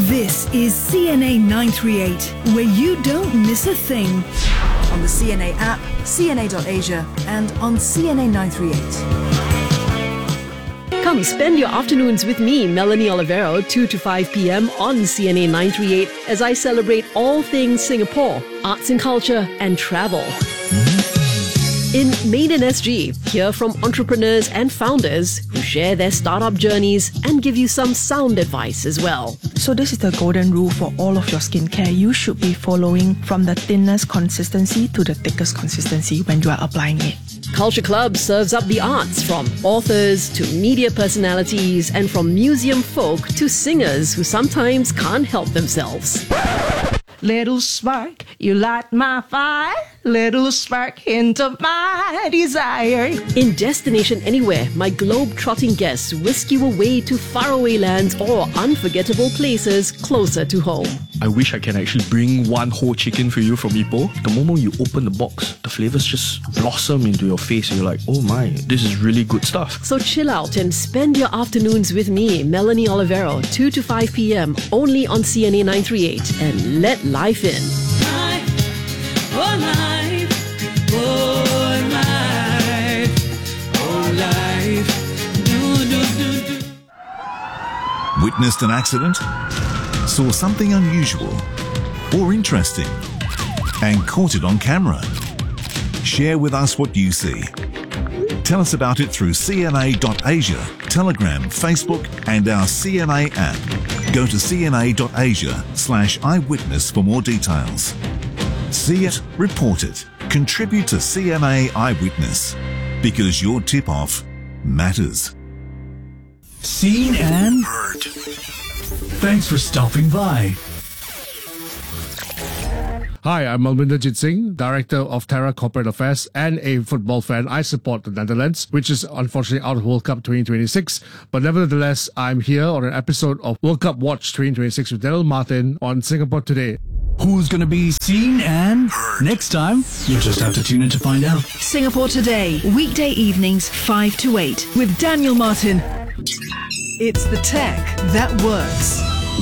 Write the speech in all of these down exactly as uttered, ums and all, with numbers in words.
This is C N A nine three eight, where you don't miss a thing. On the C N A app, C N A dot Asia, and on C N A nine three eight. Come spend your afternoons with me, Melanie Olivero, two to five p.m. on C N A nine three eight as I celebrate all things Singapore, arts and culture, and travel. In Made in S G, hear from entrepreneurs and founders who share their startup journeys and give you some sound advice as well. So this is the golden rule for all of your skincare. You should be following from the thinnest consistency to the thickest consistency when you are applying it. Culture Club serves up the arts, from authors to media personalities and from museum folk to singers who sometimes can't help themselves. Little spark, you light my fire. Little spark, hint of my desire. In Destination Anywhere, my globe-trotting guests whisk you away to faraway lands or unforgettable places closer to home. I wish I can actually bring one whole chicken for you from Ipoh. The moment you open the box, the flavors just blossom into your face. You're like, oh my, this is really good stuff. So chill out and spend your afternoons with me, Melanie Olivero, two to five p.m. only on C N A nine three eight, and let life in. Life, oh life, oh life, oh life, do, do, do, do. Witnessed an accident? Saw something unusual or interesting and caught it on camera? Share with us what you see. Tell us about it through C N A dot Asia, Telegram, Facebook and our C N A app. Go to C N A dot Asia slash eyewitness for more details. See it, report it, contribute to C N A Eyewitness, because your tip-off matters. Seen and Heard. Thanks for stopping by. Hi, I'm Malvinder Singh, Director of Terra Corporate Affairs and a football fan. I support the Netherlands, which is unfortunately out of World Cup twenty twenty-six. But nevertheless, I'm here on an episode of World Cup Watch twenty twenty-six with Daniel Martin on Singapore Today. Who's going to be seen and heard next time? You'll just have to tune in to find out. Singapore Today, weekday evenings five to eight with Daniel Martin. It's the tech that works.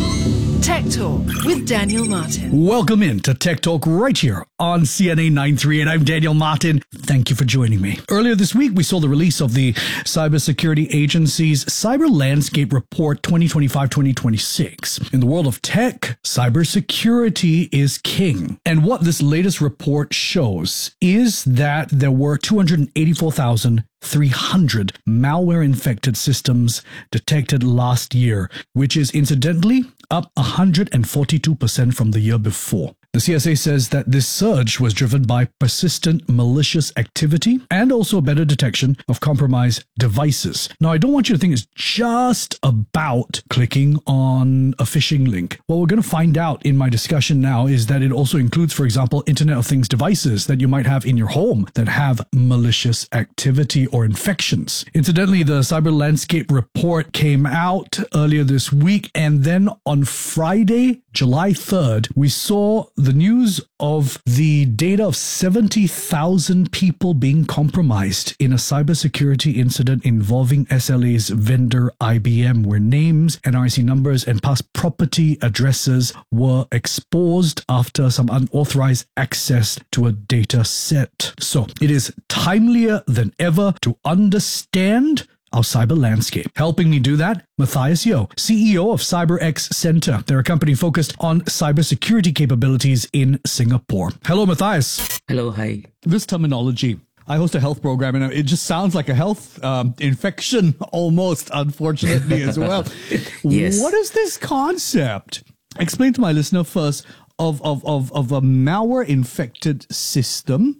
Tech Talk with Daniel Martin. Welcome in to Tech Talk right here on C N A nine three eight. I'm Daniel Martin. Thank you for joining me. Earlier this week, we saw the release of the Cybersecurity Agency's Cyber Landscape Report twenty twenty-five twenty twenty-six. In the world of tech, cybersecurity is king. And what this latest report shows is that there were two hundred eighty-four thousand three hundred malware-infected systems detected last year, which is incidentally up one hundred forty-two percent from the year before. The C S A says that this surge was driven by persistent malicious activity and also better detection of compromised devices. Now, I don't want you to think it's just about clicking on a phishing link. What we're going to find out in my discussion now is that it also includes, for example, Internet of Things devices that you might have in your home that have malicious activity or infections. Incidentally, the Cyber Landscape Report came out earlier this week, and then on Friday, July third, we saw the news of the data of seventy thousand people being compromised in a cybersecurity incident involving S L A's vendor I B M, where names, N R I C numbers, and past property addresses were exposed after some unauthorized access to a data set. So it is timelier than ever to understand our cyber landscape. Helping me do that, Matthias Yeo, C E O of CyberX Center. They're a company focused on cybersecurity capabilities in Singapore. Hello, Matthias. Hello, hi. This terminology, I host a health program, and it just sounds like a health um, infection almost, unfortunately, as well. Yes. What is this concept? Explain to my listener first of, of, of, of a malware-infected system,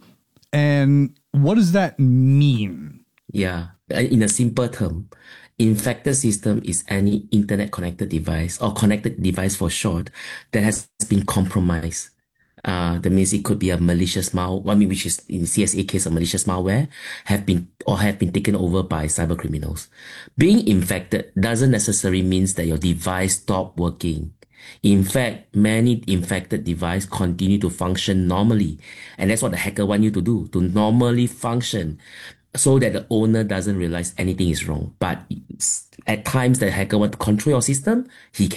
and what does that mean? Yeah. In a simple term, infected system is any internet connected device, or connected device for short, that has been compromised. Uh, that means it could be a malicious malware, I mean, which is in C S A case, a malicious malware, have been or have been taken over by cyber criminals. Being infected doesn't necessarily mean that your device stopped working. In fact, many infected devices continue to function normally, and that's what the hacker want you to do, to normally function, so that the owner doesn't realize anything is wrong. But at times the hacker wants to control your system, he can.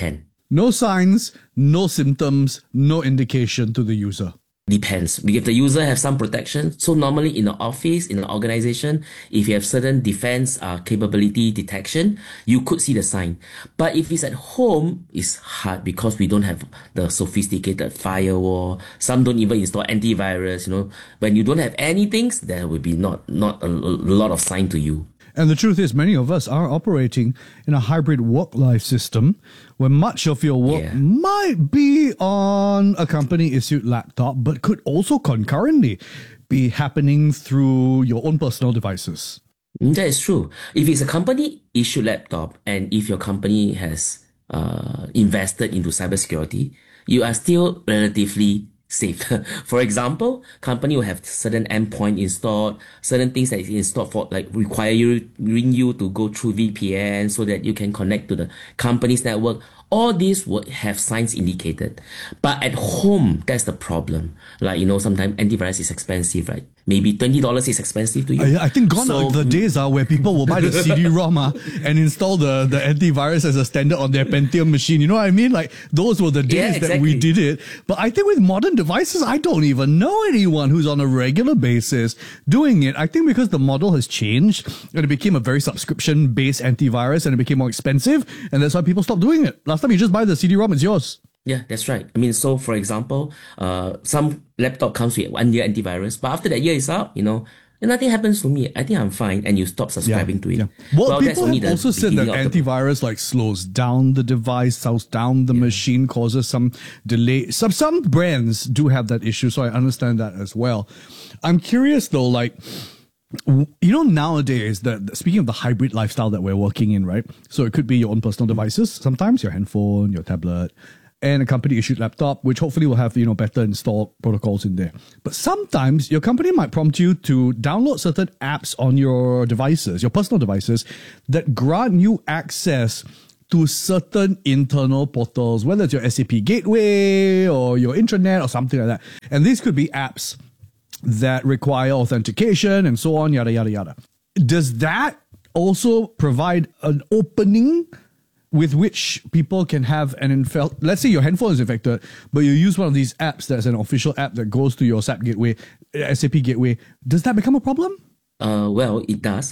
No signs, no symptoms, no indication to the user. Depends. If the user have some protection, so normally in the office, in the organization, if you have certain defense uh, capability detection, you could see the sign. But if it's at home, it's hard because we don't have the sophisticated firewall. Some don't even install antivirus. You know, when you don't have anything, there will be not not a, a lot of sign to you. And the truth is, many of us are operating in a hybrid work-life system where much of your work Yeah. might be on a company-issued laptop, but could also concurrently be happening through your own personal devices. Mm, That is true. If it's a company issued laptop and if your company has uh, invested into cybersecurity, you are still relatively safe. For example, company will have certain endpoint installed, certain things that is installed for like require you, you to go through V P N so that you can connect to the company's network. All these would have signs indicated. But at home, that's the problem. Like, you know, sometimes antivirus is expensive, right? Maybe twenty dollars is expensive to you. I, I think gone So- are the days are where people will buy the C D ROM uh, and install the, the antivirus as a standard on their Pentium machine. You know what I mean? Like, those were the days Yeah, that we exactly. did it. But I think with modern devices, I don't even know anyone who's on a regular basis doing it. I think because the model has changed and it became a very subscription-based antivirus and it became more expensive, and that's why people stopped doing it. Last time you just buy the C D ROM, it's yours. Yeah, that's right. I mean, so for example, uh, some laptop comes with one year antivirus, but after that year is out, you know, and nothing happens to me. I think I'm fine, and you stop subscribing to it. Well, that's people only have the also said that beginning of the- antivirus like slows down the device, slows down the machine, causes some delay. Some some brands do have that issue, so I understand that as well. I'm curious though, like, w- you know, nowadays, the, the- speaking of the hybrid lifestyle that we're working in, right? So it could be your own personal devices, sometimes your handphone, your tablet, and a company issued laptop, which hopefully will have, you know, better installed protocols in there. But sometimes your company might prompt you to download certain apps on your devices, your personal devices, that grant you access to certain internal portals, whether it's your S A P gateway or your intranet or something like that. And these could be apps that require authentication and so on, yada, yada, yada. Does that also provide an opening with which people can have an infect? Let's say your handphone is infected, but you use one of these apps that's an official app that goes to your S A P gateway, S A P gateway. Does that become a problem? Uh, well, it does.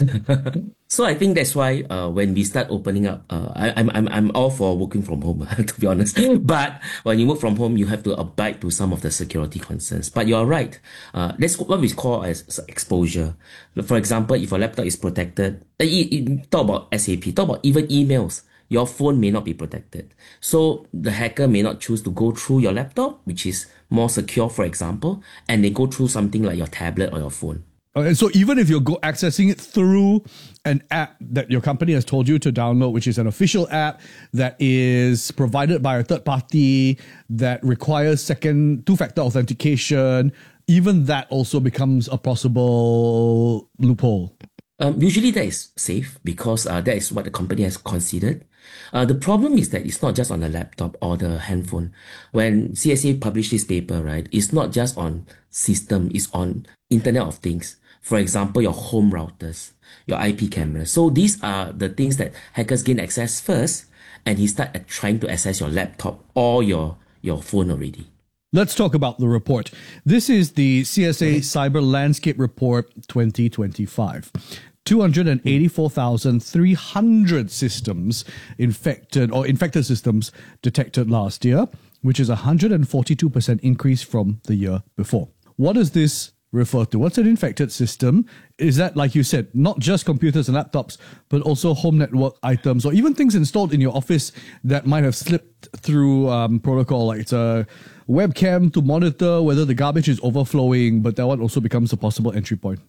So I think that's why uh, when we start opening up, uh, I, I'm I'm I'm all for working from home, to be honest. But when you work from home, you have to abide to some of the security concerns. But you're right. Uh, that's what we call as exposure. For example, if your laptop is protected, uh, e- e- talk about S A P, talk about even emails. Your phone may not be protected. So the hacker may not choose to go through your laptop, which is more secure, for example, and they go through something like your tablet or your phone. Okay, so even if you're go accessing it through an app that your company has told you to download, which is an official app that is provided by a third party that requires second two-factor authentication, even that also becomes a possible loophole. Um, usually that is safe because uh, that is what the company has considered. Uh, the problem is that it's not just on the laptop or the handphone. When C S A published this paper, right, it's not just on system, it's on Internet of Things. For example, your home routers, your I P cameras. So these are the things that hackers gain access first, and he start at trying to access your laptop or your, your phone already. Let's talk about the report. This is the C S A Cyber Landscape Report twenty twenty-five. two hundred eighty-four thousand three hundred systems infected or infected systems detected last year, which is a one hundred forty-two percent increase from the year before. What does this refer to? What's an infected system? Is that, like you said, not just computers and laptops, but also home network items or even things installed in your office that might have slipped through um, protocol, like it's a webcam to monitor whether the garbage is overflowing, but that one also becomes a possible entry point.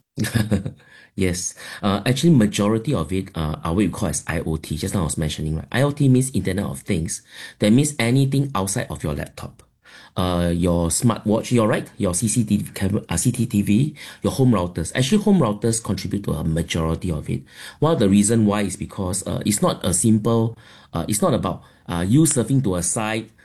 Yes. Uh, actually, majority of it uh, are what we call as I O T. Just now I was mentioning, right? I O T means Internet of Things. That means anything outside of your laptop. Uh, your smartwatch, you're right, your C C T V, camera, uh, C C T V, your home routers. Actually, home routers contribute to a majority of it. One of the reason why is because uh, it's not a simple, uh, it's not about uh, you surfing to a site,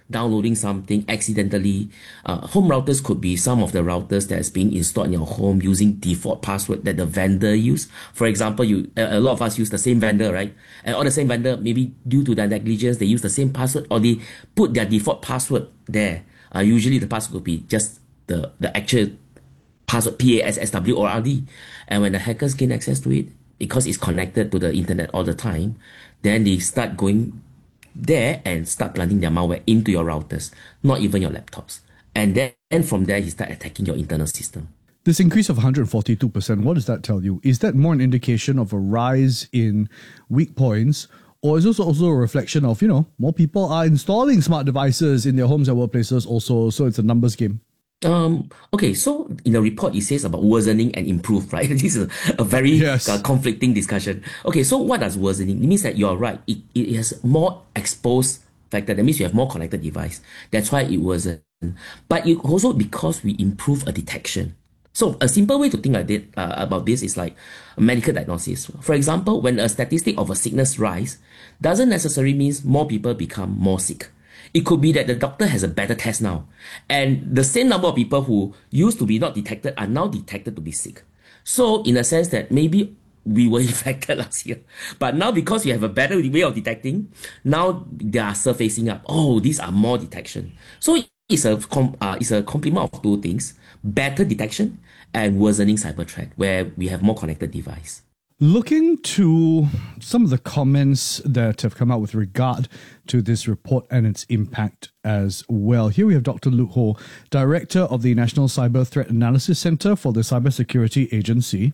downloading something accidentally. Uh, home routers could be some of the routers that's being installed in your home using default password that the vendor use. For example, you a, a lot of us use the same vendor, right? And all the same vendor, maybe due to their negligence, they use the same password or they put their default password there. Uh, usually the password will be just the, the actual password, P A S S W O R D. And when the hackers gain access to it, because it's connected to the internet all the time, then they start going there and start planting their malware into your routers, not even your laptops. And then and from there, he start attacking your internal system. This increase of one hundred forty-two percent, what does that tell you? Is that more an indication of a rise in weak points, or is this also a reflection of, you know, more people are installing smart devices in their homes and workplaces also, so it's a numbers game? Um, okay, so in the report, it says about worsening and improve, right? This is a, a very Yes. uh, conflicting discussion. Okay, so what does worsening? It means that you're right. It, it has more exposed factor. That means you have more connected device. That's why it worsened. But it also because we improve a detection. So a simple way to think like that, uh, about this is like medical diagnosis. For example, when a statistic of a sickness rise, doesn't necessarily means more people become more sick. It could be that the doctor has a better test now, and the same number of people who used to be not detected are now detected to be sick. So in a sense that maybe we were infected last year, but now because we have a better way of detecting, now they are surfacing up. Oh, these are more detection. So it's a com- uh, it's a complement of two things: better detection and worsening cyber threat, where we have more connected device. Looking to some of the comments that have come out with regard to this report and its impact as well. Here we have Doctor Luke Ho, Director of the National Cyber Threat Analysis Center for the Cybersecurity Agency.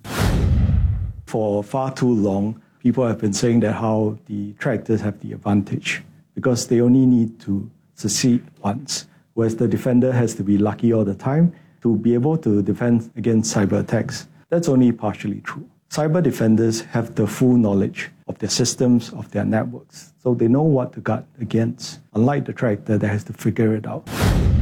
For far too long, people have been saying that how the threat actors have the advantage because they only need to succeed once, whereas the defender has to be lucky all the time to be able to defend against cyber attacks. That's only partially true. Cyber defenders have the full knowledge of their systems, of their networks, so they know what to guard against, unlike the threat actor that has to figure it out.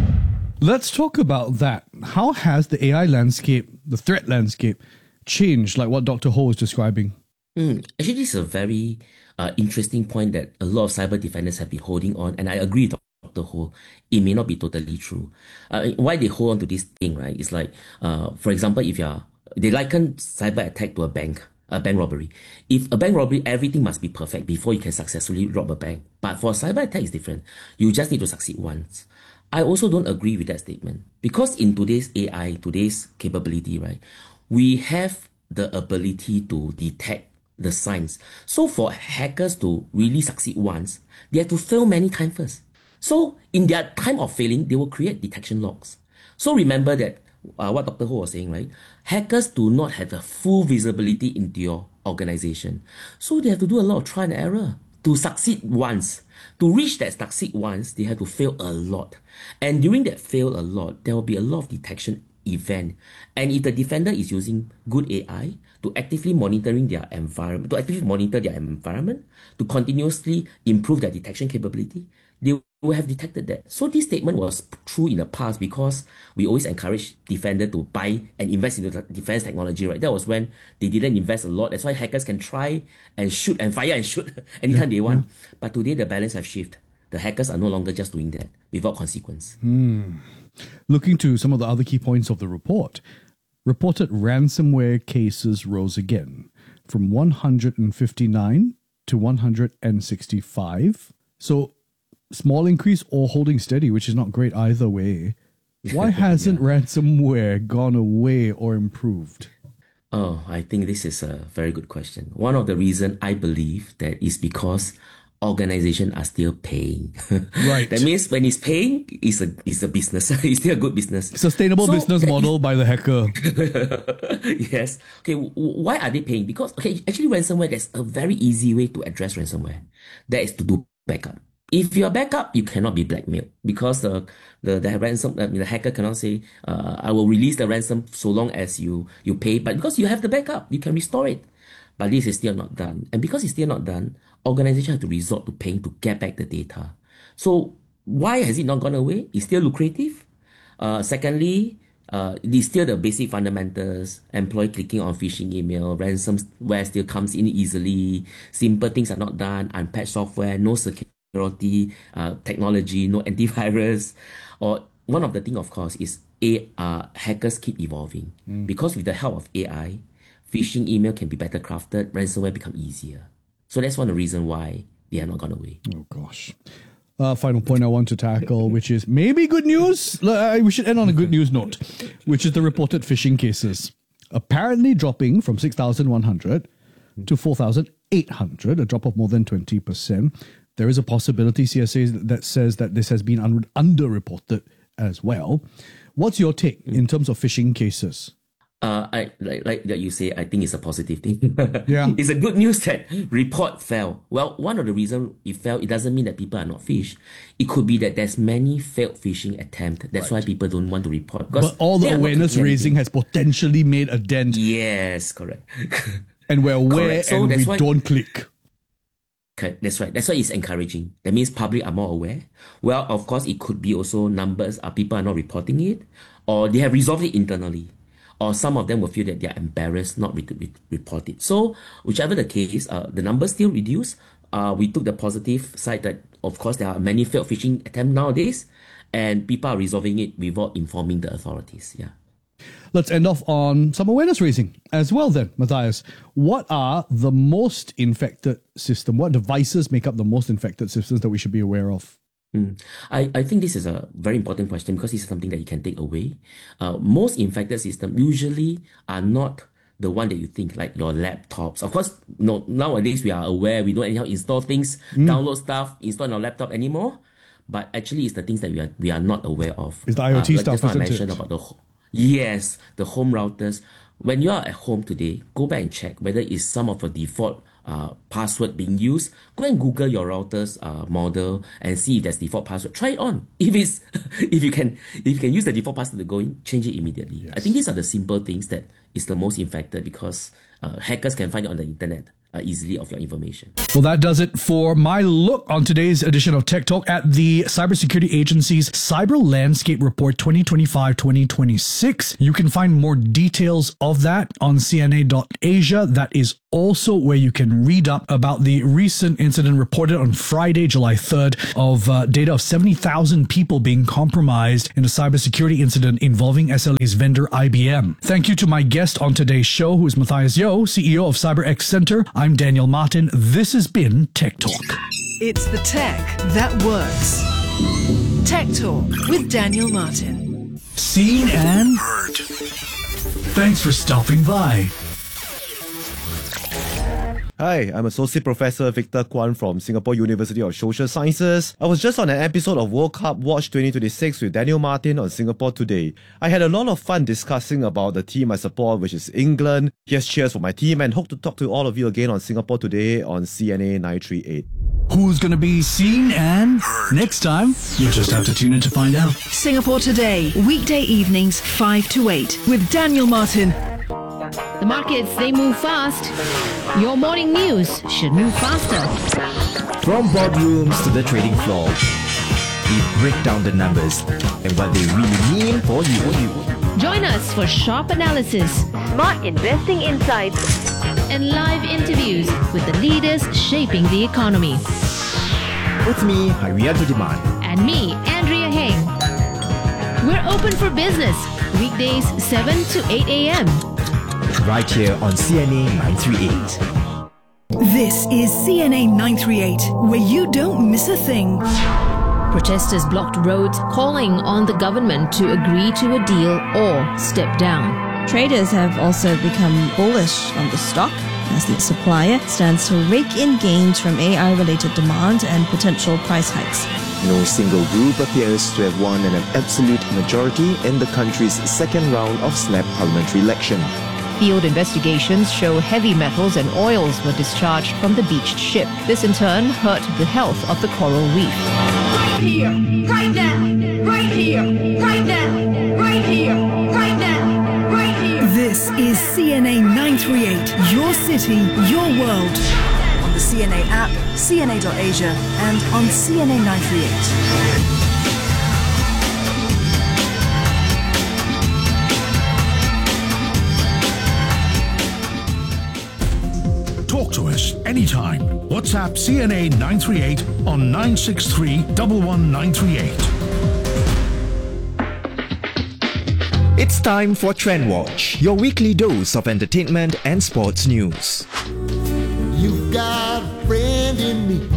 Let's talk about that. How has the A I landscape, the threat landscape, changed, like what Doctor Ho is describing? Mm, actually, this is a very uh, interesting point that a lot of cyber defenders have been holding on, and I agree with Doctor Ho. It may not be totally true. Uh, why they hold on to this thing, right? It's like, uh, for example, if you're they liken cyber attack to a bank, a bank robbery. If a bank robbery, everything must be perfect before you can successfully rob a bank. But for a cyber attack, it's different. You just need to succeed once. I also don't agree with that statement because in today's A I, today's capability, right, we have the ability to detect the signs. So for hackers to really succeed once, they have to fail many times first. So in their time of failing, they will create detection logs. So remember that Uh, what Doctor Ho was saying, right? Hackers do not have a full visibility into your organization. So they have to do a lot of trial and error to succeed once. To reach that succeed once, they have to fail a lot. And during that fail a lot, there will be a lot of detection event. And if the defender is using good A I to actively monitoring their environment, to actively monitor their environment, to continuously improve their detection capability, they will have detected that. So this statement was true in the past because we always encourage defender to buy and invest into defense technology, right? That was when they didn't invest a lot. That's why hackers can try and shoot and fire and shoot anytime they want. But today the balance have shifted. The hackers are no longer just doing that without consequence. Hmm. Looking to some of the other key points of the report, reported ransomware cases rose again from one hundred fifty-nine to one hundred sixty-five. So small increase or holding steady, which is not great either way. Why hasn't yeah. ransomware gone away or improved? Oh, I think this is a very good question. One of the reasons I believe that is because organizations are still paying. Right. That means when it's paying, it's a it's a business. It's still a good business. Sustainable so, business model is, by the hacker. Yes. Okay. W- why are they paying? Because okay, actually ransomware, there's a very easy way to address ransomware. That is to do backup. If you're backup, you cannot be blackmailed because the the, the ransom I mean, the hacker cannot say uh, I will release the ransom so long as you you pay, but because you have the backup, you can restore it. But this is still not done, and because it's still not done, organizations have to resort to paying to get back the data. So why has it not gone away? It's still lucrative. Uh, secondly, uh, it's still the basic fundamentals. Employee clicking on phishing email, ransomware still comes in easily. Simple things are not done. Unpatched software, no security security uh, technology, no antivirus. Or one of the thing, of course, is a uh, hackers keep evolving mm. because with the help of A I, phishing email can be better crafted, ransomware become easier. So that's one of the reasons why they have not gone away. Oh gosh. Uh, final point I want to tackle, which is maybe good news. Uh, we should end on a good news note, which is the reported phishing cases. Apparently dropping from six thousand one hundred to four thousand eight hundred, a drop of more than twenty percent. There is a possibility, C S A, that says that this has been un- underreported as well. What's your take in terms of phishing cases? Uh, I like like that you say. I think it's a positive thing. Yeah, it's a good news that report fell. Well, one of the reasons it fell, it doesn't mean that people are not phished. It could be that there's many failed phishing attempts. That's right. why people don't want to report. But all the awareness raising has potentially made a dent. Yes, correct. And we're aware, so and we why, don't click. That's right. That's why it's encouraging. That means public are more aware. Well, of course, it could be also numbers. Are people are not reporting it, or they have resolved it internally. Or some of them will feel that they are embarrassed not to re- report it. So, whichever the case, uh, the numbers still reduce. Uh, we took the positive side that, of course, there are many failed phishing attempts nowadays, and people are resolving it without informing the authorities. Yeah. Let's end off on some awareness raising as well then, Matthias. What are the most infected systems? What devices make up the most infected systems that we should be aware of? Mm. I, I think this is a very important question because this is something that you can take away. Uh, most infected systems usually are not the one that you think, like your laptops. Of course, no, nowadays we are aware, we don't anyhow install things, mm. download stuff, install on our laptop anymore. But actually, it's the things that we are we are not aware of. It's the IoT uh, like stuff, isn't I mentioned it? About the, yes, the home routers. When you are at home today, go back and check whether it's some of the default Uh, password being used. Go and Google your router's uh, model and see if there's default password. Try it on. If it's if you can if you can use the default password to go in, change it immediately. Yes. I think these are the simple things that is the most infected because uh, hackers can find it on the internet uh, easily of your information. Well, that does it for my look on today's edition of Tech Talk at the Cybersecurity Agency's Cyber Landscape Report twenty twenty-five twenty twenty-six. You can find more details of that on C N A dot Asia. That is also where you can read up about the recent incident reported on Friday, July third, of uh, data of seventy thousand people being compromised in a cybersecurity incident involving S L A's vendor I B M. Thank you to my guest on today's show, who is Matthias Yeo, C E O of CyberX Center. I'm Daniel Martin. This has been Tech Talk. It's the tech that works. Tech Talk with Daniel Martin. Seen and heard. Thanks for stopping by. Hi, I'm Associate Professor Victor Kwan from Singapore University of Social Sciences. I was just on an episode of World Cup Watch twenty twenty-six with Daniel Martin on Singapore Today. I had a lot of fun discussing about the team I support, which is England. Here's cheers for my team and hope to talk to all of you again on Singapore Today on C N A nine thirty-eight. Who's going to be seen and heard next time? You'll just have to tune in to find out. Singapore Today, weekday evenings five to eight with Daniel Martin. The markets, they move fast. Your morning news should move faster. From boardrooms to the trading floor, we break down the numbers and what they really mean for you. Join us for sharp analysis, smart investing insights, and live interviews with the leaders shaping the economy. With me, Harianto Demand. And me, Andrea Heng. We're open for business, weekdays seven to eight a.m. right here on C N A nine thirty-eight. This is C N A nine thirty-eight, where you don't miss a thing. Protesters blocked roads, calling on the government to agree to a deal or step down. Traders have also become bullish on the stock as the supplier stands to rake in gains from A I-related demand and potential price hikes. No single group appears to have won an absolute majority in the country's second round of snap parliamentary election. Field investigations show heavy metals and oils were discharged from the beached ship. This in turn hurt the health of the coral reef. Right here, right now, right here, right now, right here, right now, right here. This is C N A nine thirty-eight, your city, your world. On the C N A app, C N A dot Asia, and on C N A nine thirty-eight. Talk to us anytime. WhatsApp WhatsApp C N A nine three eight on nine six three one one nine three eight. It's time for Trend Watch, your weekly dose of entertainment and sports news. You've got a friend in me.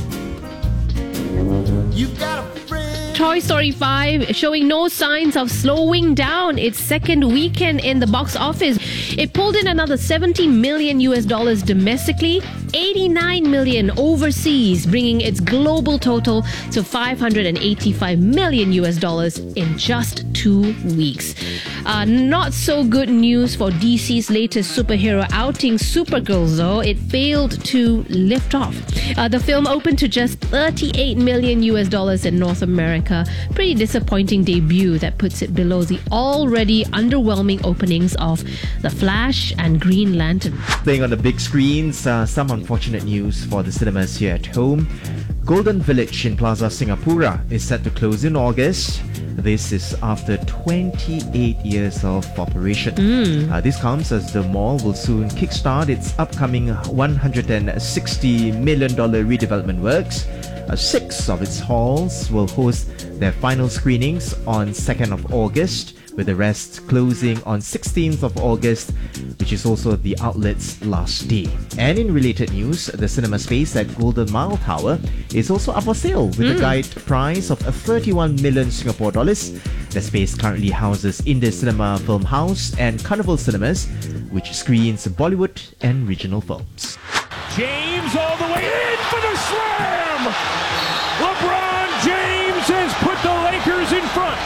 You've got a friend. Toy Story five showing no signs of slowing down its second weekend in the box office. It pulled in another seventy million U S dollars domestically, eighty-nine million overseas, bringing its global total to five hundred eighty-five million U S dollars in just two weeks. Uh, not so good news for D C's latest superhero outing, Supergirl, though. It failed to lift off. Uh, the film opened to just thirty-eight million U S dollars in North America. Pretty disappointing debut that puts it below the already underwhelming openings of The Flash and Green Lantern. Playing on the big screens, uh, some unfortunate news for the cinemas here at home. Golden Village in Plaza Singapura is set to close in August. This is after twenty-eight years of operation. Mm. Uh, this comes as the mall will soon kickstart its upcoming one hundred sixty million dollars redevelopment works. Uh, six of its halls will host their final screenings on second of August, with the rest closing on sixteenth of August, which is also the outlet's last day. And in related news, the cinema space at Golden Mile Tower is also up for sale with mm. a guide price of thirty-one million Singapore dollars. The space currently houses Indus Cinema Film House and Carnival Cinemas, which screens Bollywood and regional films. James all the way in for the slam! LeBron James has put the Lakers in front.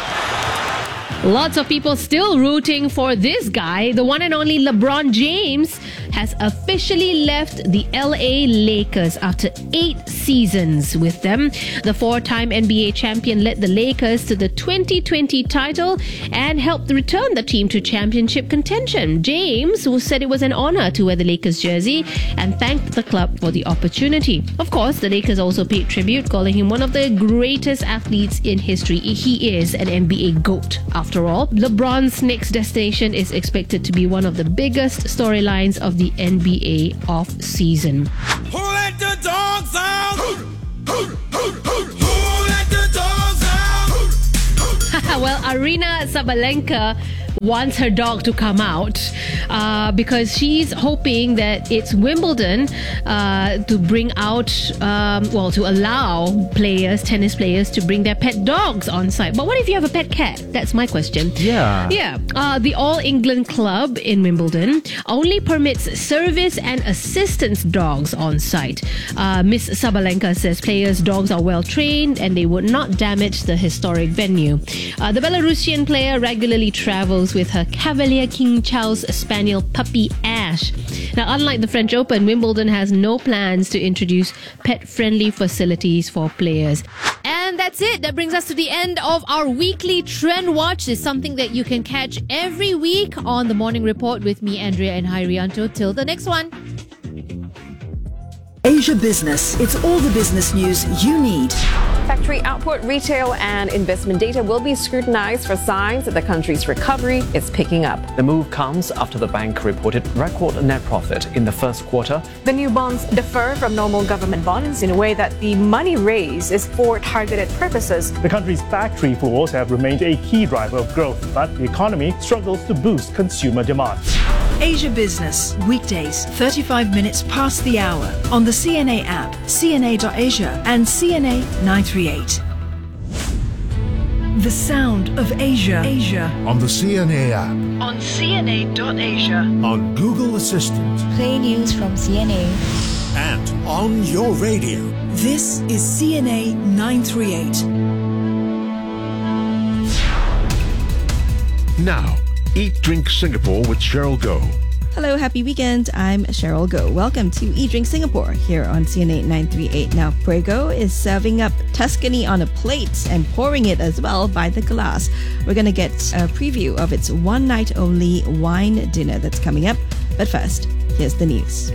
Lots of people still rooting for this guy. The one and only LeBron James has officially left the L A Lakers after eight seasons with them. The four-time N B A champion led the Lakers to the twenty twenty title and helped return the team to championship contention. James, who said it was an honor to wear the Lakers jersey, and thanked the club for the opportunity. Of course, the Lakers also paid tribute, calling him one of the greatest athletes in history. He is an N B A GOAT, after all. LeBron's next destination is expected to be one of the biggest storylines of the N B A off-season. Who let the dogs out? Who let the dogs out? Well, Aryna Sabalenka wants her dog to come out uh, because she's hoping that it's Wimbledon uh, to bring out, um, well, to allow players, tennis players, to bring their pet dogs on site. But what if you have a pet cat? That's my question. Yeah. Yeah. Uh, the All England Club in Wimbledon only permits service and assistance dogs on site. Uh, Miss Sabalenka says players' dogs are well trained and they would not damage the historic venue. Uh, the Belarusian player regularly travels with her Cavalier King Charles Spaniel puppy Ash. Now, unlike the French Open, Wimbledon has no plans to introduce pet-friendly facilities for players. And that's it. That brings us to the end of our weekly Trend Watch. It's something that you can catch every week on the Morning Report with me, Andrea, and Hairianto. Till the next one. Asia Business. It's all the business news you need. Factory output, retail and investment data will be scrutinized for signs that the country's recovery is picking up. The move comes after the bank reported record net profit in the first quarter. The new bonds differ from normal government bonds in a way that the money raised is for targeted purposes. The country's factory floors have remained a key driver of growth, but the economy struggles to boost consumer demand. Asia Business, weekdays, thirty-five minutes past the hour on the C N A app, C N A dot Asia and C N A nine three eight. The sound of Asia. Asia. On the C N A app. On C N A dot Asia. On Google Assistant. Play news from C N A. And on your radio. This is C N A nine three eight. Now, Eat Drink Singapore with Cheryl Goh. Hello, happy weekend. I'm Cheryl Goh. Welcome to Eat Drink Singapore here on C N A nine three eight. Now, Prego is serving up Tuscany on a plate and pouring it as well by the glass. We're going to get a preview of its one-night-only wine dinner that's coming up. But first, here's the news.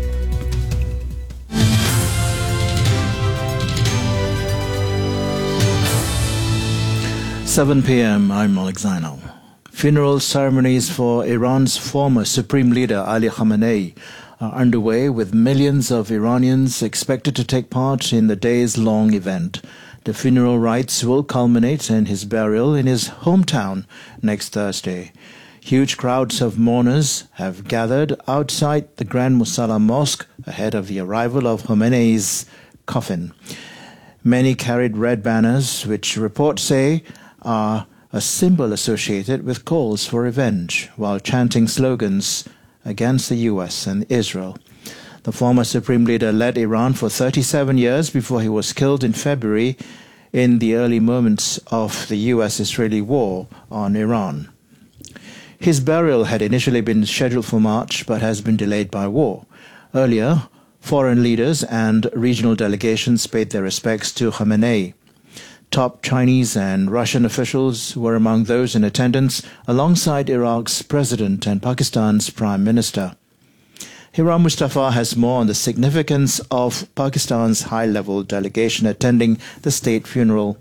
seven p.m. I'm Malik Zainal. Funeral ceremonies for Iran's former Supreme Leader Ali Khamenei are underway, with millions of Iranians expected to take part in the days-long event. The funeral rites will culminate in his burial in his hometown next Thursday. Huge crowds of mourners have gathered outside the Grand Musalla Mosque ahead of the arrival of Khomeini's coffin. Many carried red banners, which reports say are a symbol associated with calls for revenge, while chanting slogans against the U S and Israel. The former supreme leader led Iran for thirty-seven years before he was killed in February in the early moments of the U S-Israeli war on Iran. His burial had initially been scheduled for March, but has been delayed by war. Earlier, foreign leaders and regional delegations paid their respects to Khamenei. Top Chinese and Russian officials were among those in attendance, alongside Iraq's president and Pakistan's prime minister. Hiram Mustafa has more on the significance of Pakistan's high-level delegation attending the state funeral.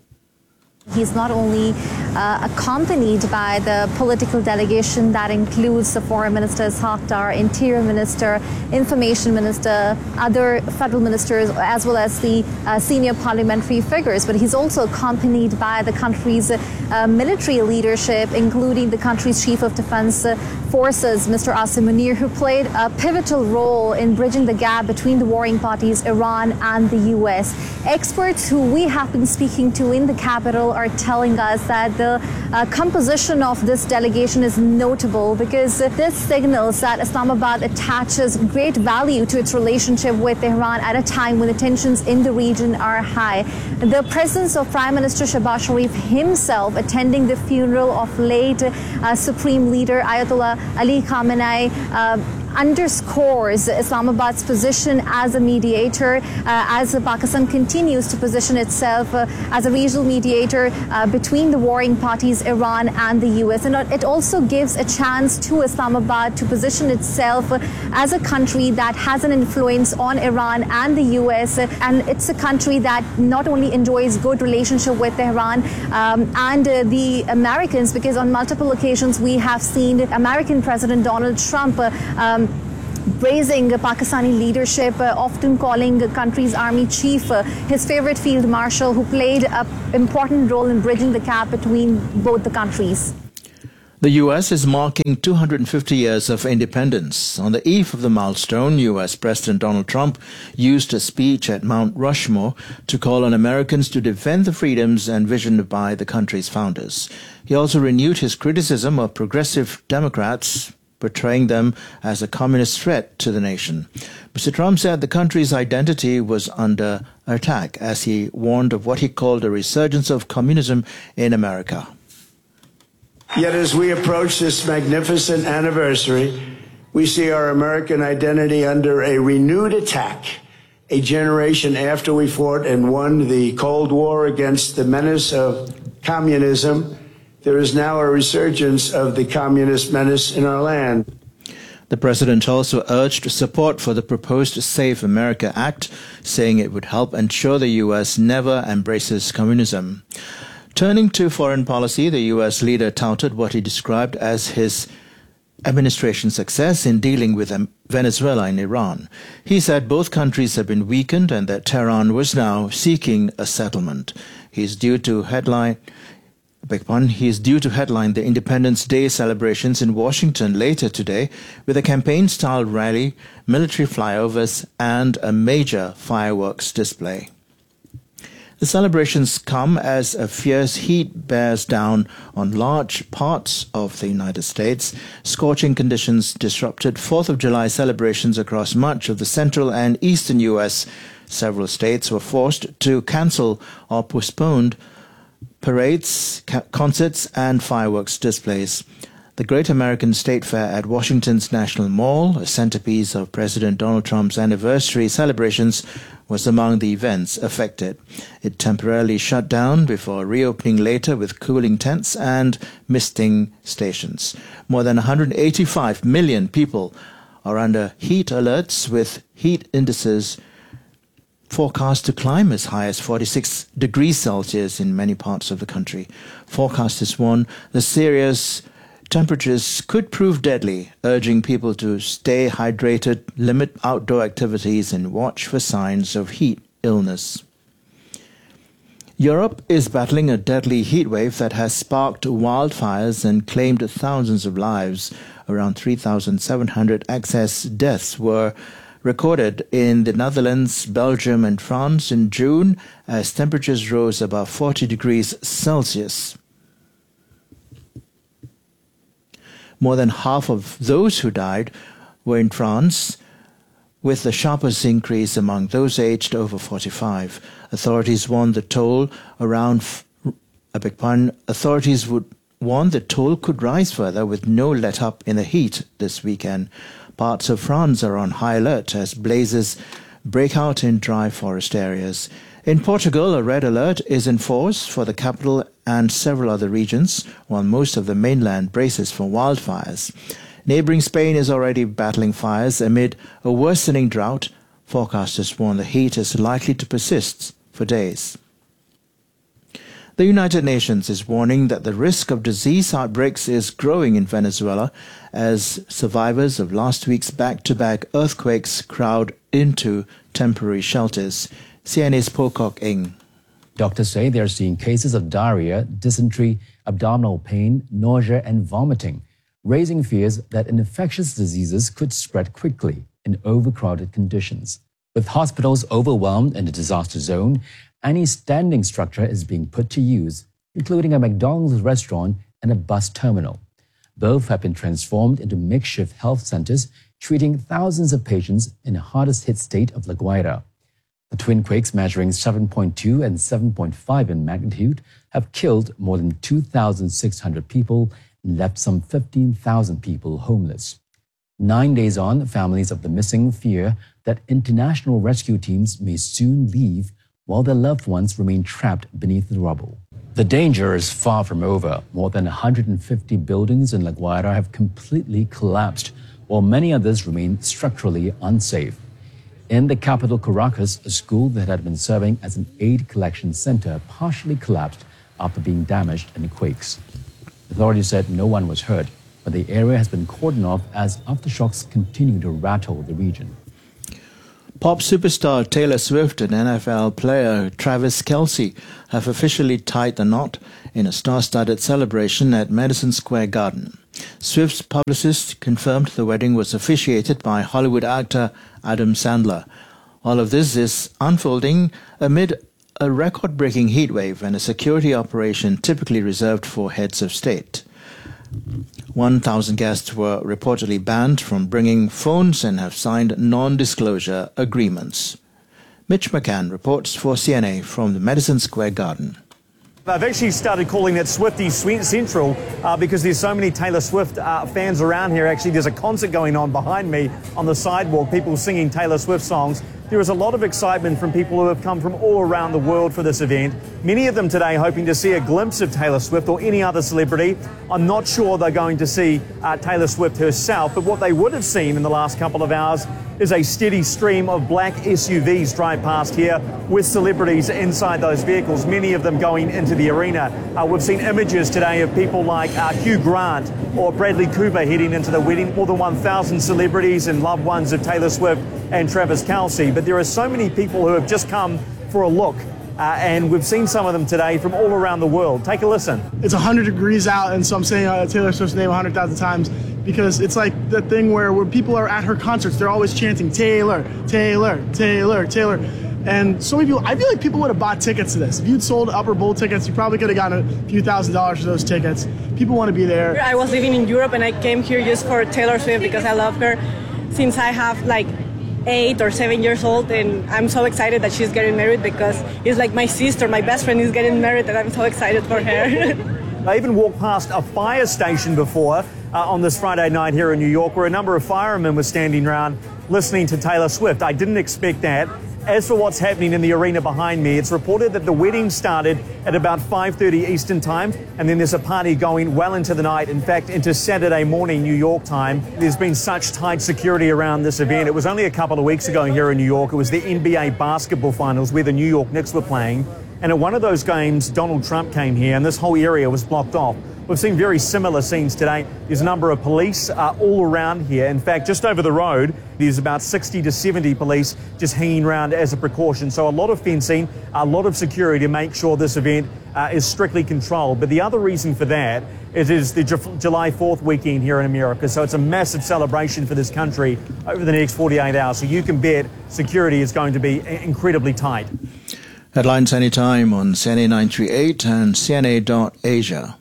He's not only uh, accompanied by the political delegation that includes the Foreign Minister Ishaq Dar, Interior Minister, Information Minister, other federal ministers, as well as the uh, senior parliamentary figures, but he's also accompanied by the country's uh, military leadership, including the country's Chief of Defense Forces, Mister Asim Munir, who played a pivotal role in bridging the gap between the warring parties, Iran and the U S. Experts who we have been speaking to in the capital are telling us that the uh, composition of this delegation is notable because this signals that Islamabad attaches great value to its relationship with Iran at a time when the tensions in the region are high. The presence of Prime Minister Shehbaz Sharif himself attending the funeral of late uh, Supreme Leader Ayatollah Ali Khamenei uh, underscores Islamabad's position as a mediator, uh, as Pakistan continues to position itself uh, as a regional mediator uh, between the warring parties, Iran and the U S. And it also gives a chance to Islamabad to position itself uh, as a country that has an influence on Iran and the U S. And it's a country that not only enjoys good relationship with Tehran um, and uh, the Americans, because on multiple occasions we have seen American President Donald Trump uh, um, praising Pakistani leadership, uh, often calling the country's army chief uh, his favorite field marshal, who played an important role in bridging the gap between both the countries. The U S is marking two hundred fifty years of independence. On the eve of the milestone, U S President Donald Trump used a speech at Mount Rushmore to call on Americans to defend the freedoms envisioned by the country's founders. He also renewed his criticism of progressive Democrats, portraying them as a communist threat to the nation. Mister Trump said the country's identity was under attack as he warned of what he called a resurgence of communism in America. Yet as we approach this magnificent anniversary, we see our American identity under a renewed attack. A generation after we fought and won the Cold War against the menace of communism, there is now a resurgence of the communist menace in our land. The president also urged support for the proposed Save America Act, saying it would help ensure the U S never embraces communism. Turning to foreign policy, the U S leader touted what he described as his administration's success in dealing with Venezuela and Iran. He said both countries have been weakened and that Tehran was now seeking a settlement. He is due to headline He is due to headline the Independence Day celebrations in Washington later today with a campaign-style rally, military flyovers, and a major fireworks display. The celebrations come as a fierce heat bears down on large parts of the United States. Scorching conditions disrupted fourth of July celebrations across much of the central and eastern U S. Several states were forced to cancel or postpone parades, concerts, and fireworks displays. The Great American State Fair at Washington's National Mall, a centerpiece of President Donald Trump's anniversary celebrations, was among the events affected. It temporarily shut down before reopening later with cooling tents and misting stations. More than one hundred eighty-five million people are under heat alerts, with heat indices forecast to climb as high as forty-six degrees Celsius in many parts of the country. Forecasters warn the serious temperatures could prove deadly, urging people to stay hydrated, limit outdoor activities, and watch for signs of heat illness. Europe is battling a deadly heatwave that has sparked wildfires and claimed thousands of lives. Around three thousand seven hundred excess deaths were recorded in the Netherlands, Belgium and France in June as temperatures rose above forty degrees Celsius. More than half of those who died were in France, with the sharpest increase among those aged over forty-five. Authorities warned the toll around, a big pardon, authorities would warn the toll could rise further with no let-up in the heat this weekend. Parts of France are on high alert as blazes break out in dry forest areas. In Portugal, a red alert is in force for the capital and several other regions, while most of the mainland braces for wildfires. Neighbouring Spain is already battling fires amid a worsening drought. Forecasters warn the heat is likely to persist for days. The United Nations is warning that the risk of disease outbreaks is growing in Venezuela as survivors of last week's back-to-back earthquakes crowd into temporary shelters. C N A's Pocock Ng. Doctors say they are seeing cases of diarrhea, dysentery, abdominal pain, nausea and vomiting, raising fears that infectious diseases could spread quickly in overcrowded conditions. With hospitals overwhelmed in the disaster zone, any standing structure is being put to use, including a McDonald's restaurant and a bus terminal. Both have been transformed into makeshift health centers, treating thousands of patients in the hardest hit state of La Guaira. The twin quakes measuring seven point two and seven point five in magnitude have killed more than two thousand six hundred people and left some fifteen thousand people homeless. Nine days on, families of the missing fear that international rescue teams may soon leave while their loved ones remain trapped beneath the rubble. The danger is far from over. More than one hundred fifty buildings in La Guaira have completely collapsed, while many others remain structurally unsafe. In the capital Caracas, a school that had been serving as an aid collection center partially collapsed after being damaged in the quakes. Authorities said no one was hurt, but the area has been cordoned off as aftershocks continue to rattle the region. Pop superstar Taylor Swift and N F L player Travis Kelce have officially tied the knot in a star-studded celebration at Madison Square Garden. Swift's publicist confirmed the wedding was officiated by Hollywood actor Adam Sandler. All of this is unfolding amid a record-breaking heatwave and a security operation typically reserved for heads of state. one thousand guests were reportedly banned from bringing phones and have signed non-disclosure agreements. Mitch McCann reports for C N A from the Madison Square Garden. I've actually started calling it Swiftie Central uh, because there's so many Taylor Swift uh, fans around here. Actually, there's a concert going on behind me on the sidewalk, people singing Taylor Swift songs. There is a lot of excitement from people who have come from all around the world for this event. Many of them today hoping to see a glimpse of Taylor Swift or any other celebrity. I'm not sure they're going to see uh, Taylor Swift herself, but what they would have seen in the last couple of hours is a steady stream of black S U Vs drive past here with celebrities inside those vehicles, many of them going into the arena. Uh, we've seen images today of people like uh, Hugh Grant or Bradley Cooper heading into the wedding, more than one thousand celebrities and loved ones of Taylor Swift and Travis Kelce. But there are so many people who have just come for a look. Uh, and we've seen some of them today from all around the world. Take a listen. It's one hundred degrees out, and so I'm saying uh, Taylor Swift's name one hundred thousand times because it's like the thing where, where people are at her concerts, they're always chanting, Taylor, Taylor, Taylor, Taylor. And so many people, I feel like people would have bought tickets to this. If you'd sold Upper Bowl tickets, you probably could have gotten a few thousand dollars for those tickets. People want to be there. I was living in Europe, and I came here just for Taylor Swift because I love her since I have like eight or seven years old, and I'm so excited that she's getting married because it's like my sister, my best friend is getting married, and I'm so excited for her. I even walked past a fire station before uh, on this Friday night here in New York where a number of firemen were standing around listening to Taylor Swift. I didn't expect that. As for what's happening in the arena behind me, it's reported that the wedding started at about five thirty Eastern time, and then there's a party going well into the night, in fact, into Saturday morning New York time. There's been such tight security around this event. It was only a couple of weeks ago here in New York. It was the N B A basketball finals where the New York Knicks were playing. And at one of those games, Donald Trump came here, and this whole area was blocked off we've seen very similar scenes today. There's a number of police uh, all around here. In fact, just over the road, there's about sixty to seventy police just hanging around as a precaution. So a lot of fencing, a lot of security to make sure this event uh, is strictly controlled. But the other reason for that is, is the Ju- July fourth weekend here in America. So it's a massive celebration for this country over the next forty-eight hours. So you can bet security is going to be incredibly tight. Headlines anytime on C N A nine three eight and C N A dot Asia.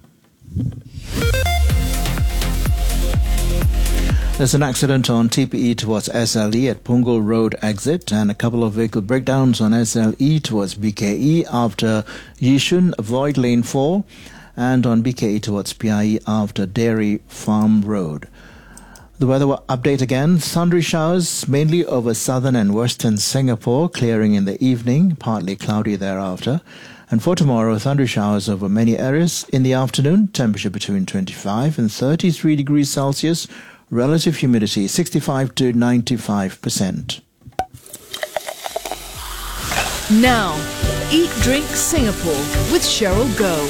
There's an accident on T P E towards S L E at Punggol Road exit and a couple of vehicle breakdowns on S L E towards B K E after Yishun avoid lane four and on B K E towards P I E after Dairy Farm Road. The weather update again. Thundery showers mainly over southern and western Singapore, clearing in the evening, partly cloudy thereafter. And for tomorrow, thundery showers over many areas. In the afternoon, temperature between twenty-five and thirty-three degrees Celsius. Relative humidity sixty-five to ninety-five percent. Now, Eat Drink Singapore with Cheryl Goh.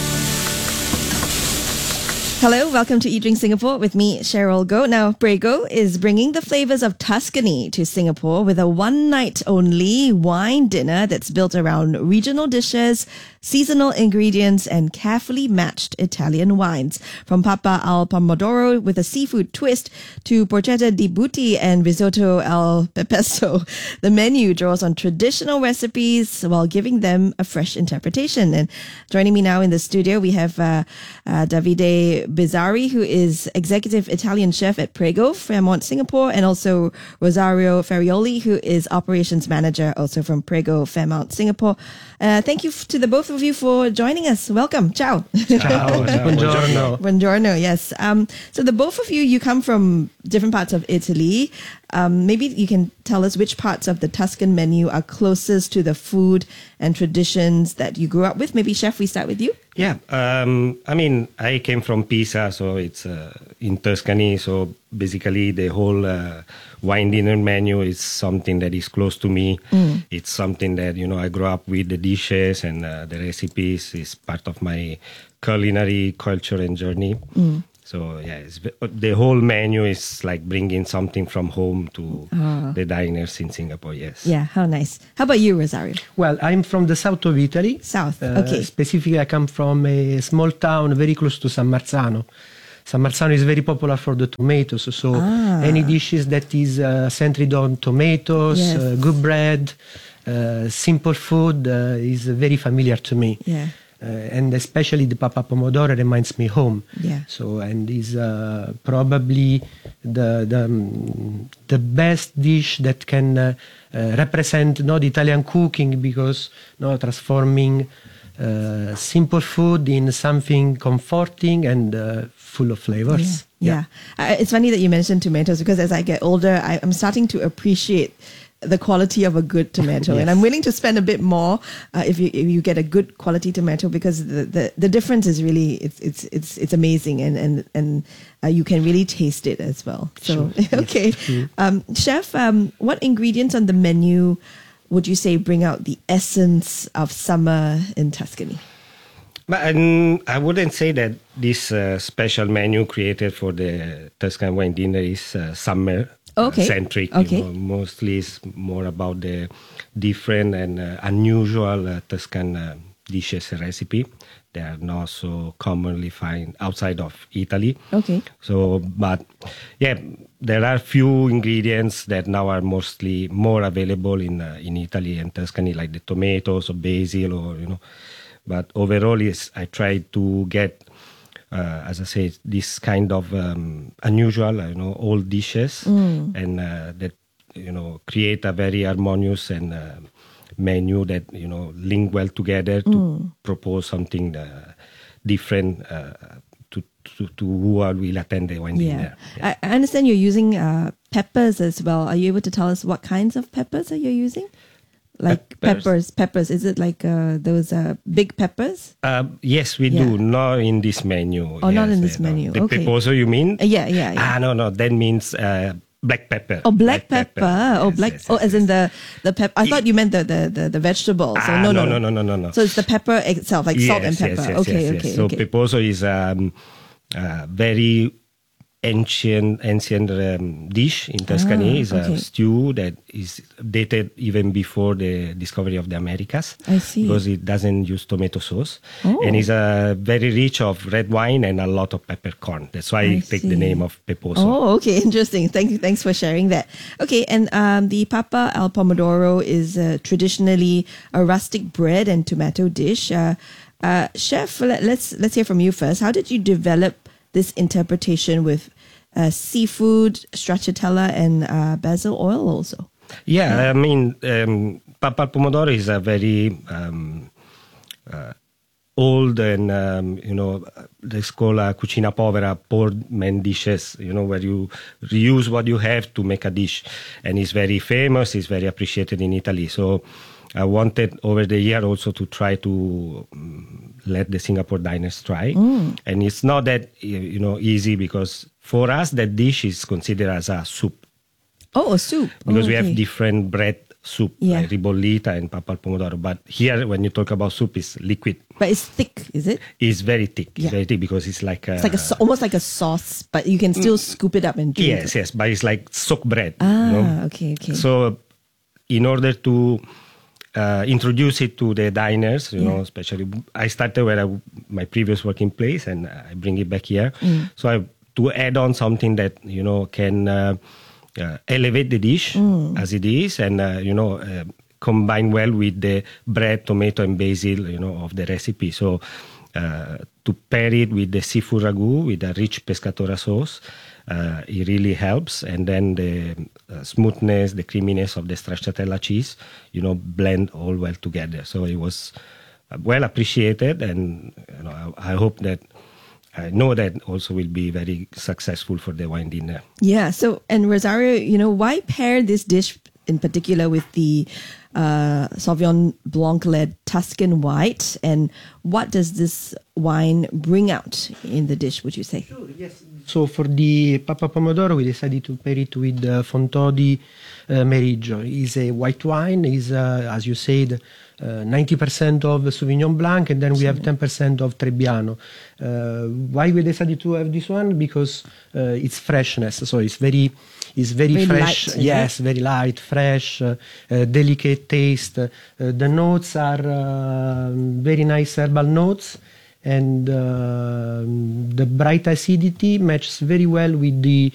Hello, welcome to Eat Drink Singapore with me, Cheryl Goh. Now, Prego is bringing the flavors of Tuscany to Singapore with a one-night-only wine dinner that's built around regional dishes, seasonal ingredients, and carefully matched Italian wines. From Papa al Pomodoro with a seafood twist to Porchetta di Butti and Risotto al Pepesto, the menu draws on traditional recipes while giving them a fresh interpretation. And joining me now in the studio, we have uh, uh, Davide Bizzari, who is executive Italian chef at Prego, Fairmont, Singapore, and also Rosario Ferrioli, who is operations manager also from Prego, Fairmont, Singapore. Uh, thank you f- to the both of you for joining us. Welcome. Ciao. Ciao. Buongiorno. Buongiorno. Yes. Um, so the both of you, you come from different parts of Italy. Um, maybe you can tell us which parts of the Tuscan menu are closest to the food and traditions that you grew up with. Maybe, Chef, we start with you. Yeah, um, I mean, I came from Pisa, so it's uh, in Tuscany. So basically, the whole uh, wine dinner menu is something that is close to me. Mm. It's something that, you know, I grew up with the dishes and uh, the recipes is part of my culinary culture and journey. Mm. So yeah, it's, the whole menu is like bringing something from home to oh. the diners in Singapore. Yes. Yeah, how nice. How about you, Rosario? Well, I'm from the south of Italy. South, uh, okay. Specifically, I come from a small town very close to San Marzano. San Marzano is very popular for the tomatoes. So ah. any dishes that is uh, centered on tomatoes, yes. uh, good bread, uh, simple food uh, is very familiar to me. Yeah. Uh, and especially the Papa Pomodoro reminds me home. Yeah. So and is uh, probably the the um, the best dish that can uh, uh, represent not Italian cooking because no transforming uh, simple food in something comforting and uh, full of flavors. Yeah. yeah. Uh, it's funny that you mentioned tomatoes because as I get older, I, I'm starting to appreciate the quality of a good tomato, yes. and I'm willing to spend a bit more uh, if you if you get a good quality tomato because the, the, the difference is really it's it's it's it's amazing and and and uh, you can really taste it as well. So sure. okay, yes. um, Chef, um, what ingredients on the menu would you say bring out the essence of summer in Tuscany? But um, I wouldn't say that this uh, special menu created for the Tuscan wine dinner is uh, summer. Okay. Centric, okay. You know, mostly it's more about the different and uh, unusual uh, Tuscan uh, dishes and recipe. They are not so commonly found outside of Italy. Okay. So, but yeah, there are few ingredients that now are mostly more available in uh, in Italy and Tuscany, like the tomatoes or basil, or you know. But overall, is I try to get. Uh, as I say, this kind of um, unusual, you know, old dishes, mm. and uh, that you know create a very harmonious and uh, menu that you know link well together to mm. propose something uh, different uh, to, to to who will attend the wine yeah. dinner. Yeah. I, I understand you're using uh, peppers as well. Are you able to tell us what kinds of peppers are you using? Like peppers. peppers, peppers. Is it like uh, those uh, big peppers? Uh, yes, we yeah. do. Not in this menu. Oh, yes, not in this uh, menu. The okay. peposo, you mean? Uh, yeah, yeah, yeah. Ah, no, no. That means uh, black pepper. Oh, black, black pepper. pepper. Oh, yes, black. Yes, oh, yes, as in the the pepper. I thought you meant the the the, the vegetable. So ah, no, no, no, no, no, no, no, no. So it's the pepper itself, like yes, salt and pepper. Yes, yes, okay, yes, okay, yes. So okay. peposo is um, uh, very ancient ancient um, dish in Tuscany. Ah, It's okay. a stew that is dated even before the discovery of the Americas. I see. Because it doesn't use tomato sauce. Oh. And it's uh, very rich of red wine and a lot of peppercorn. That's why I I take see. the name of peposo. Oh, okay, interesting. Thank you. Thanks for sharing that. Okay, and um, the papa al pomodoro is uh, traditionally a rustic bread and tomato dish. Uh, uh, Chef, let, let's let's hear from you first. How did you develop this interpretation with uh, seafood, stracciatella, and uh, basil oil also? Yeah, I mean, um, papa al pomodoro is a very um, uh, old and, um, you know, let's call a cucina povera, poor man dishes, you know, where you reuse what you have to make a dish. And it's very famous, it's very appreciated in Italy. So I wanted over the year also to try to um, let the Singapore diners try. Mm. And it's not that, you know, easy because for us, that dish is considered as a soup. Oh, a soup. Because oh, we okay. have different bread soup, Yeah. like ribollita and papa al pomodoro. But here, when you talk about soup, it's liquid. But it's thick, is it? It's very thick. It's Yeah. very thick because it's like a... It's like a so- almost like a sauce, but you can still scoop it up and drink Yes, it. yes, but it's like soaked bread. Ah, you know? okay, okay. So, in order to uh, introduce it to the diners, you Yeah. know, especially, I started where I, my previous working place, and I bring it back here. Mm. So, I, to add on something that, you know, can uh, uh, elevate the dish Mm. as it is, and, uh, you know, uh, combine well with the bread, tomato, and basil, you know, of the recipe. So, uh, to pair it with the seafood ragu, with a rich pescatora sauce, uh, it really helps. And then the uh, smoothness, the creaminess of the stracciatella cheese, you know, blend all well together. So it was uh, well appreciated, and you know, I, I hope that, I know that also will be very successful for the wine dinner. Yeah. So, and Rosario, you know, why pair this dish in particular with the uh, Sauvignon Blanc-led Tuscan White? And what does this wine bring out in the dish, would you say? Sure, yes. So for the Papa Pomodoro, we decided to pair it with uh, Fontodi uh, Meriggio. It's a white wine. It's, uh, as you said, uh, ninety percent of Sauvignon Blanc, and then we have ten percent of Trebbiano. Uh, why we decided to have this one? Because uh, it's freshness. So it's very, it's very, Very fresh. light, Yes, very light, fresh, uh, uh, delicate taste. Uh, the notes are uh, very nice herbal notes. And uh, the bright acidity matches very well with the